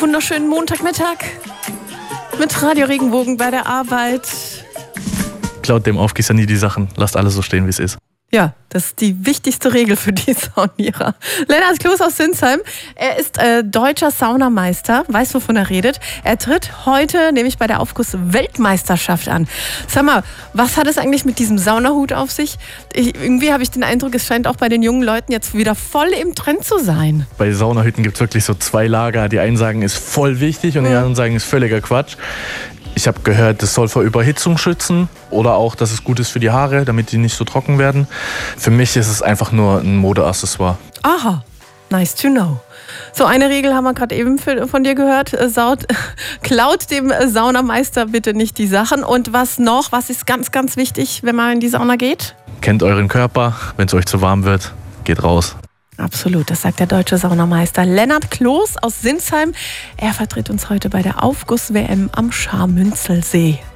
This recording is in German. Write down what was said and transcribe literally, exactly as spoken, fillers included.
Wunderschönen Montagmittag mit Radio Regenbogen bei der Arbeit. Klaut dem Aufgießer nie die Sachen. Lasst alles so stehen, wie es ist. Ja, das ist die wichtigste Regel für die Saunierer. Lennart Kloß aus Sinsheim, er ist äh, deutscher Saunameister, weiß, wovon er redet. Er tritt heute nämlich bei der Aufguss-Weltmeisterschaft an. Sag mal, was hat es eigentlich mit diesem Saunahut auf sich? Ich, irgendwie habe ich den Eindruck, es scheint auch bei den jungen Leuten jetzt wieder voll im Trend zu sein. Bei Saunahüten gibt es wirklich so zwei Lager. Die einen sagen, ist voll wichtig und die anderen sagen, ist völliger Quatsch. Ich habe gehört, das soll vor Überhitzung schützen oder auch, dass es gut ist für die Haare, damit die nicht so trocken werden. Für mich ist es einfach nur ein Modeaccessoire. Aha, nice to know. So, eine Regel haben wir gerade eben von dir gehört. Saut, klaut dem Saunameister bitte nicht die Sachen. Und was noch? Was ist ganz, ganz wichtig, wenn man in die Sauna geht? Kennt euren Körper. Wenn es euch zu warm wird, geht raus. Absolut, das sagt der deutsche Saunameister Lennart Kloß aus Sinsheim. Er vertritt uns heute bei der Aufguss-W M am Scharmünzelsee.